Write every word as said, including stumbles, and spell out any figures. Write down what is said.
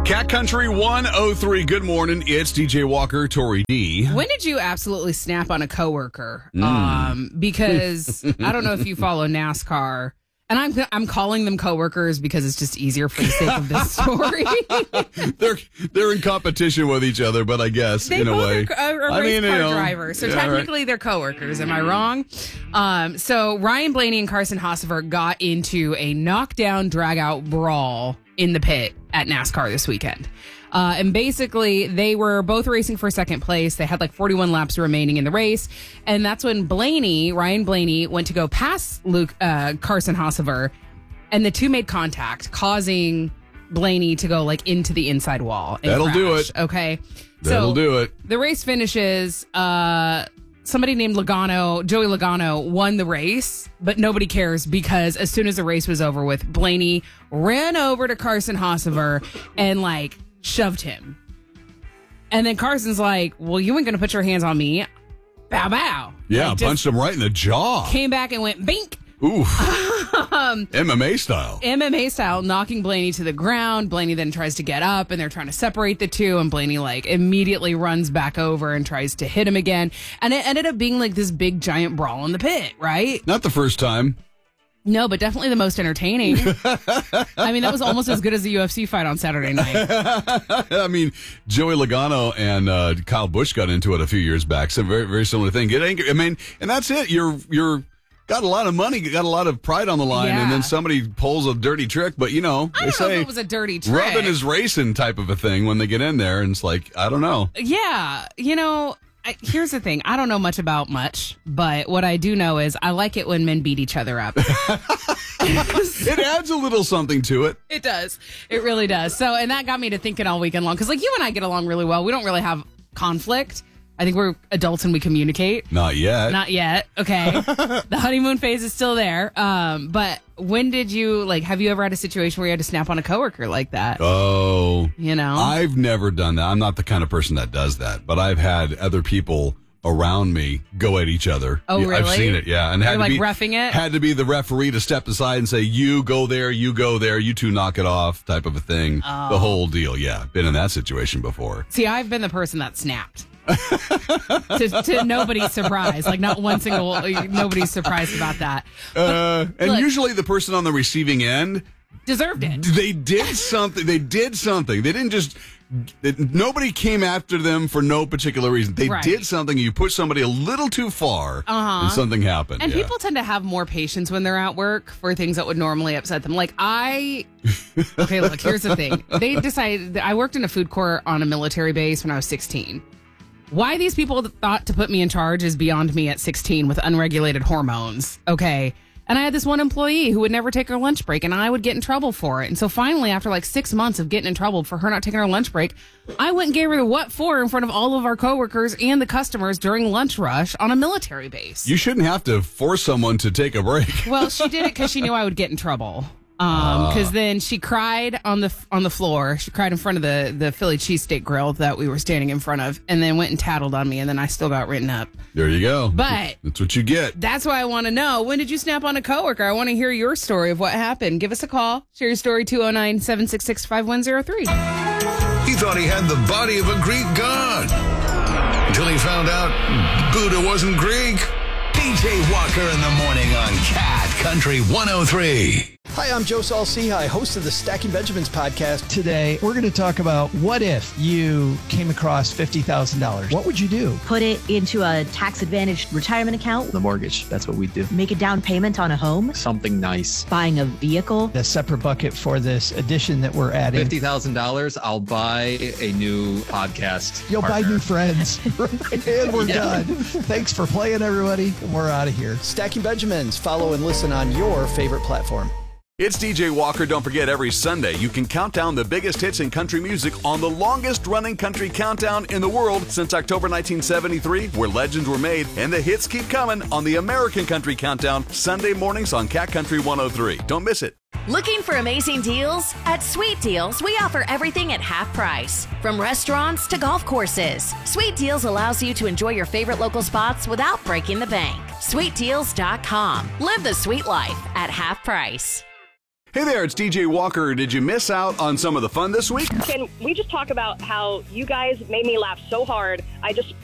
Cat Country one oh three. Good morning. It's D J Walker, Tori D. When did you absolutely snap on a coworker? Mm. Um, because I don't know if you follow NASCAR, and I'm I'm calling them coworkers because it's just easier for the sake of this story. they're they're in competition with each other, but I guess They in a both way, are, are I race mean, car you know, drivers, so yeah, technically they're coworkers. Am I wrong? Um, so Ryan Blaney and Carson Hocevar got into a knockdown, drag-out brawl in the pit at NASCAR this weekend. Uh, and basically, they were both racing for second place. They had like forty-one laps remaining in the race. And that's when Blaney, Ryan Blaney, went to go past Luke uh, Carson Hocevar. And the two made contact, causing Blaney to go like into the inside wall. And That'll crash, do it. Okay. That'll so do it. The race finishes. Uh, somebody named Logano, Joey Logano, won the race, but nobody cares because as soon as the race was over with, Blaney ran over to Carson Hocevar and like shoved him. And then Carson's like, well, you ain't going to put your hands on me. Bow, bow. Yeah, like, punched him right in the jaw. Came back and went bink. Oof. um, M M A style. M M A style, knocking Blaney to the ground. Blaney then tries to get up, and they're trying to separate the two, and Blaney, like, immediately runs back over and tries to hit him again. And it ended up being, like, this big, giant brawl in the pit, right? Not the first time. No, but definitely the most entertaining. I mean, that was almost as good as the U F C fight on Saturday night. I mean, Joey Logano and uh, Kyle Busch got into it a few years back. So very, very similar thing. Get angry. I mean, and that's it. You're, you're, got a lot of money, got a lot of pride on the line, yeah. and then somebody pulls a dirty trick. But, you know, I they don't know say if it was a dirty trick. rubbing is racing type of a thing when they get in there. And it's like, I don't know. Yeah. You know, I, here's the thing. I don't know much about much, but what I do know is I like it when men beat each other up. It adds a little something to it. It does. It really does. So, and that got me to thinking all weekend long. Because, like, you and I get along really well. We don't really have conflict. I think we're adults and we communicate. Not yet. Not yet. Okay. The honeymoon phase is still there. Um, but when did you, like, have you ever had a situation where you had to snap on a coworker like that? Oh. You know? I've never done that. I'm not the kind of person that does that. But I've had other people around me go at each other. Oh, really? I've seen it, yeah. And You're, had to like, be, roughing it? Had to be the referee to step aside and say, you go there, you go there, you two knock it off type of a thing. Oh. The whole deal, yeah. Been in that situation before. See, I've been the person that snapped. to, to nobody's surprise. Like, not one single, like, nobody's surprised about that. Uh, and look, usually the person on the receiving end deserved it. They did something. They did something. They didn't just. They, nobody came after them for no particular reason. They Right. did something. You pushed somebody a little too far, Uh-huh. and something happened. And yeah. people tend to have more patience when they're at work for things that would normally upset them. Like, I. Okay, look, here's the thing. They decided. I worked in a food court on a military base when I was sixteen. Why these people thought to put me in charge is beyond me at sixteen with unregulated hormones. Okay. And I had this one employee who would never take her lunch break, and I would get in trouble for it. And so finally, after like six months of getting in trouble for her not taking her lunch break, I went and gave her the what for in front of all of our coworkers and the customers during lunch rush on a military base. You shouldn't have to force someone to take a break. Well, she did it because she knew I would get in trouble. Um, because then she cried on the on the floor. She cried in front of the the Philly cheesesteak grill that we were standing in front of, and then went and tattled on me, and then I still got written up. There you go. But that's what you get. That's why I want to know, when did you snap on a coworker? I want to hear your story of what happened. Give us a call. Share your story, two oh nine, seven six six, five one oh three. He thought he had the body of a Greek god until he found out Buddha wasn't Greek. D J Walker in the morning on Cat Country one oh three. Hi, I'm Joe Saul-Sehy, host of the Stacking Benjamins podcast. Today, we're going to talk about what if you came across fifty thousand dollars? What would you do? Put it into a tax-advantaged retirement account. The mortgage, that's what we do. Make a down payment on a home. Something nice. Buying a vehicle. A separate bucket for this addition that we're adding. fifty thousand dollars, I'll buy a new podcast You'll partner. buy new friends. And we're Yeah. done. Thanks for playing, everybody. And we're out of here. Stacking Benjamins. Follow and listen on your favorite platform. It's D J Walker. Don't forget, every Sunday you can count down the biggest hits in country music on the longest running country countdown in the world since October nineteen seventy-three, where legends were made, and the hits keep coming on the American Country Countdown, Sunday mornings on Cat Country one oh three. Don't miss it. Looking for amazing deals? At Sweet Deals, we offer everything at half price. From restaurants to golf courses, Sweet Deals allows you to enjoy your favorite local spots without breaking the bank. sweet deals dot com. Live the sweet life at half price. Hey there, it's D J Walker. Did you miss out on some of the fun this week? Can we just talk about how you guys made me laugh so hard? I just